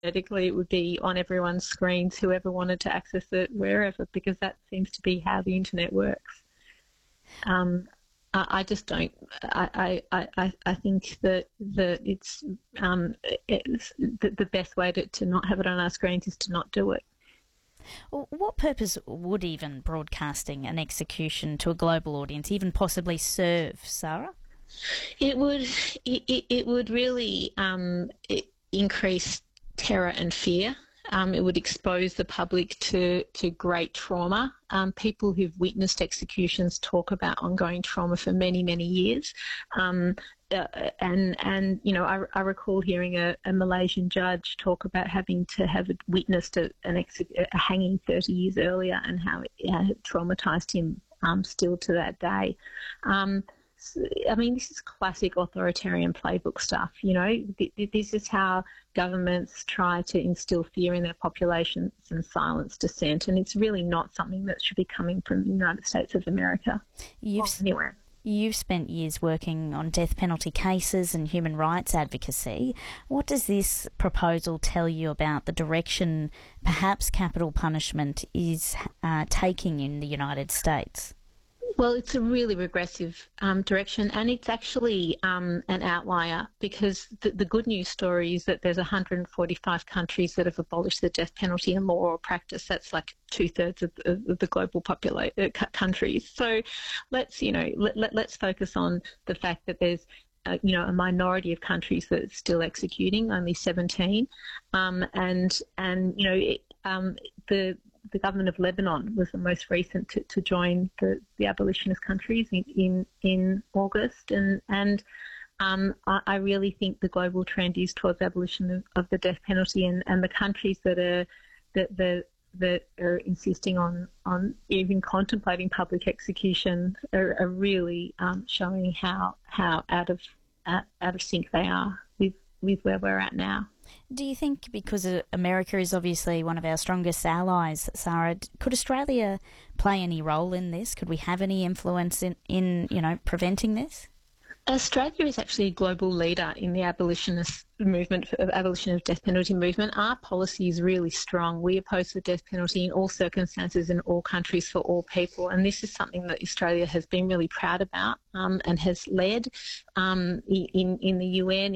theoretically it would be on everyone's screens, whoever wanted to access it wherever, because that seems to be how the internet works. I just don't. I think that it's the best way to not have it on our screens is to not do it. Well, what purpose would even broadcasting an execution to a global audience even possibly serve, Sarah? It would really increase terror and fear. It would expose the public to great trauma. People who've witnessed executions talk about ongoing trauma for many, many years. And I recall hearing a Malaysian judge talk about having to have witnessed a hanging 30 years earlier and how it had traumatised him still to that day. I mean, this is classic authoritarian playbook stuff, This is how governments try to instill fear in their populations and silence dissent, and it's really not something that should be coming from the United States of America or anywhere. You've spent years working on death penalty cases and human rights advocacy. What does this proposal tell you about the direction perhaps capital punishment is taking in the United States? Well, it's a really regressive direction, and it's actually an outlier, because the good news story is that there's 145 countries that have abolished the death penalty in law or practice. That's like 2/3 of the global countries. So let's focus on the fact that there's a minority of countries that are still executing, only 17, the government of Lebanon was the most recent to join the abolitionist countries in August, and I really think the global trend is towards abolition of the death penalty, and the countries that are insisting on even contemplating public execution are really showing how out of sync they are with where we're at now. Do you think, because America is obviously one of our strongest allies, Sarah, could Australia play any role in this? Could we have any influence in preventing this? Australia is actually a global leader in the abolitionist movement, abolition of death penalty movement. Our policy is really strong. We oppose the death penalty in all circumstances, in all countries, for all people, and this is something that Australia has been really proud about and has led in the UN,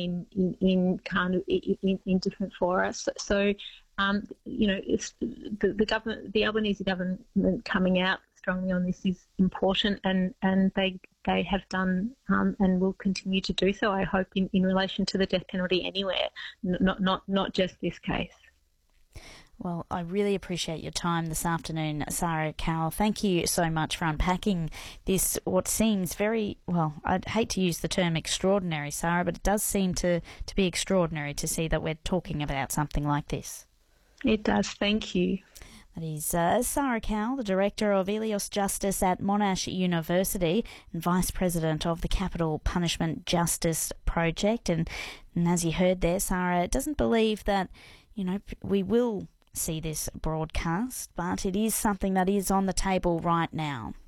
in different fora. So it's the government, the Albanese government coming out strongly on this is important, and they have done and will continue to do so, I hope, in relation to the death penalty anywhere, not just this case. Well, I really appreciate your time this afternoon, Sarah Cowell. Thank you so much for unpacking this, what seems very, well, I'd hate to use the term extraordinary, Sarah, but it does seem to be extraordinary to see that we're talking about something like this. It does. Thank you. That is Sarah Cowell, the Director of Ilios Justice at Monash University and Vice President of the Capital Punishment Justice Project. And as you heard there, Sarah doesn't believe that, we will see this broadcast, but it is something that is on the table right now.